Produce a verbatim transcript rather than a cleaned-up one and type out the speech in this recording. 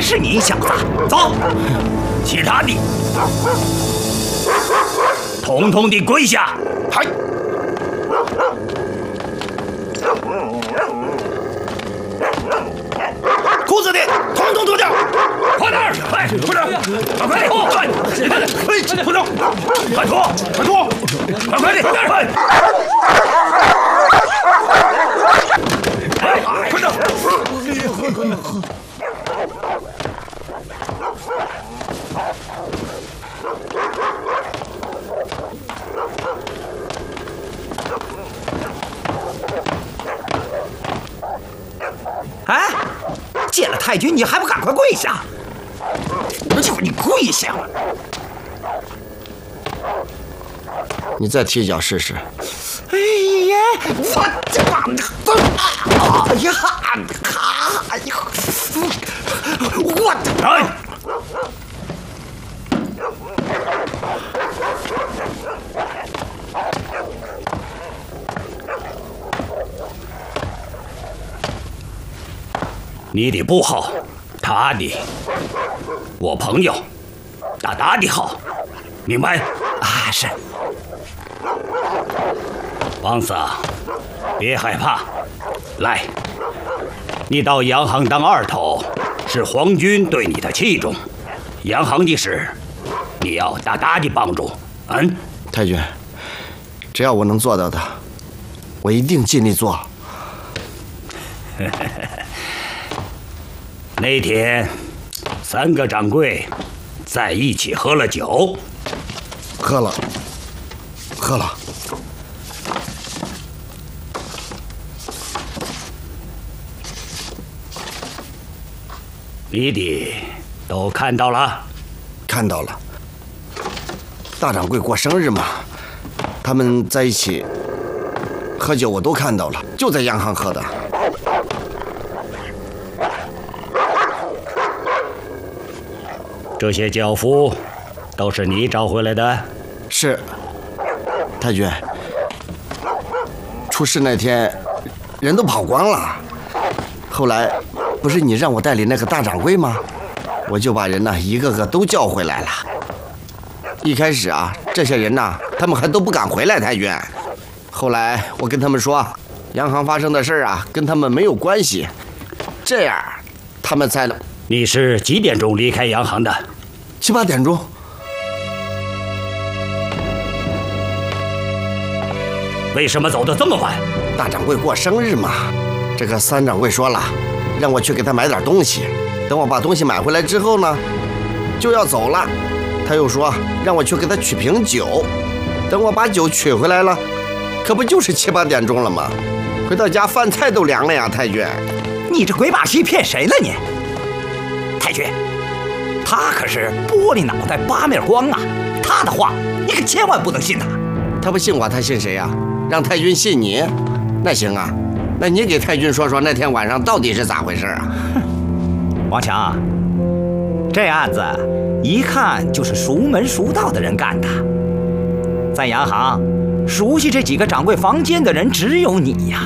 然是你小子。走，其他的统统的跪下。嗨。裤子的统统脱掉，快点儿，快，快点儿，快快脱，快，快，脱掉，快脱，快脱，快快的，快，哎，快点！哎，见了太君，你还不赶快跪下？就你跪下！ 你再踢脚试试。 哎呀，我这哎呀，哎呀，我哎！你的不好，他的，我朋友，大大的好，明白？啊，是。王子，别害怕，来，你到洋行当二头，是皇军对你的器重。洋行的事，你要大大的帮助。嗯， 太君，只要我能做到的，我一定尽力做。 那天，三个掌柜在一起喝了酒， 喝了，喝了。 你的都看到了？ 看到了。大掌柜过生日嘛，他们在一起喝酒，我都看到了，就在洋行喝的。 这些轿夫都是你找回来的？ 是，太君。出事那天，人都跑光了。后来，不是你让我带领那个大掌柜吗？我就把人呢一个个都叫回来了。一开始啊，这些人呢，他们还都不敢回来，太君。后来我跟他们说，洋行发生的事啊，跟他们没有关系。这样，他们才能。 你是几点钟离开洋行的？ 七八点钟。 为什么走得这么晚？ 大掌柜过生日嘛，这个三掌柜说了，让我去给他买点东西。等我把东西买回来之后呢，就要走了。他又说让我去给他取瓶酒。等我把酒取回来了，可不就是七八点钟了吗？回到家饭菜都凉了呀，太君。 你这鬼把戏骗谁了你？太君，他可是玻璃脑袋八面光啊，他的话你可千万不能信呐。 他不信我，他信谁呀？让太君信你？那行啊，那你给太君说说那天晚上到底是咋回事啊？ 王强，这案子一看就是熟门熟道的人干的。在洋行，熟悉这几个掌柜房间的人只有你呀。